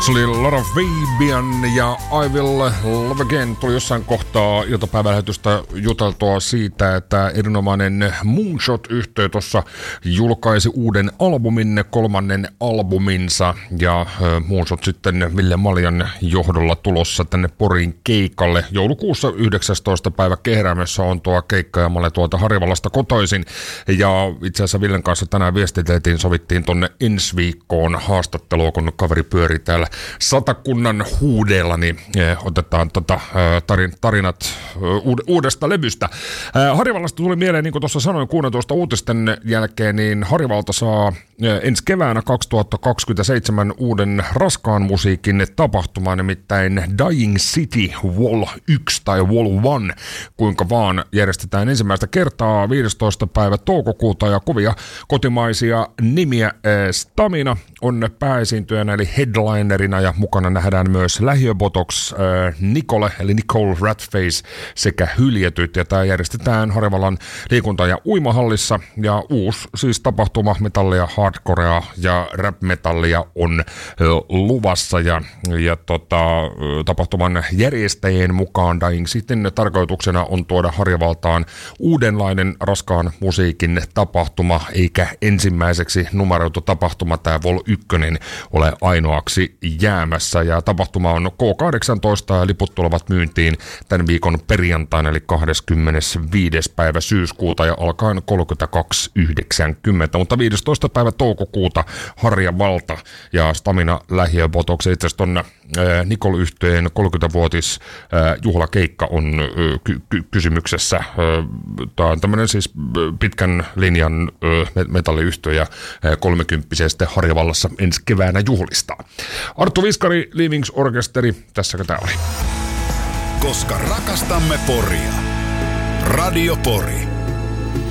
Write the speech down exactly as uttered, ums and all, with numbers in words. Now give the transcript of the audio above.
Se oli Lara Fabian ja I Will Love Again. Tuli jossain kohtaa iltapäivälähetystä juteltua siitä, että erinomainen Moonshot-yhtye tuossa julkaisi uuden albumin, kolmannen albuminsa. Ja Moonshot sitten Ville Maljan johdolla tulossa tänne Poriin keikalle. Joulukuussa yhdeksästoista päivä Kehräämössä on tuo keikka ja mä olen tuolta Harjavallasta kotoisin. Ja itse asiassa Villen kanssa tänään viestiteltiin, sovittiin tonne ensi viikkoon haastattelua, kun kaveri pyörii täällä Satakunnan huudeella, niin eh, otetaan tota, eh, tarin, tarinat eh, uudesta levystä. Eh, Harjavallasta tuli mieleen, niin kuin tuossa sanoin, kuunneltuista uutisten jälkeen, niin Harjavalta saa eh, ensi keväänä kaksituhattakaksikymmentäseitsemän uuden raskaan musiikin tapahtumaan, nimittäin Dying City Wall yksi tai Wall yksi, kuinka vaan järjestetään ensimmäistä kertaa viidestoista päivä toukokuuta, ja kovia kotimaisia nimiä. Eh, Stamina on pääesiintyjänä eli headlinerina, ja mukana nähdään myös Lähiöbotox, äh, Nicole eli Nicole Ratface sekä Hyljetyt, ja tämä järjestetään Harjavallan liikunta- ja uimahallissa, ja uusi siis tapahtuma, metallia, hardcorea ja rap-metallia on äh, luvassa, ja, ja tota, tapahtuman järjestäjien mukaan Dying Cityn tarkoituksena on tuoda Harjavaltaan uudenlainen raskaan musiikin tapahtuma, eikä ensimmäiseksi numeroitu tapahtuma tämä Vol yksi ole ainoaksi jäämässä, ja tapahtuma on K kahdeksantoista ja liput tulevat myyntiin tämän viikon perjantaina eli kahdeskymmenesviides päivä syyskuuta ja alkaen kolmekymmentäkaksi yhdeksänkymmentä, mutta viidestoista päivä toukokuuta Harjavalta ja Stamina Lähiöbotox. Itse asiassa ton Nicole-yhtyeen kolmekymmentävuotis juhlakeikka on ky- ky- kysymyksessä. Tämä on tämmöinen siis pitkän linjan metalliyhtyö ja kolmekymppisiä sitten Harjavallassa ensi keväänä juhlistaa. Arttu Viskari, Leavings Orkesteri, tässäkö tää oli? Koska rakastamme Poria. Radio Pori.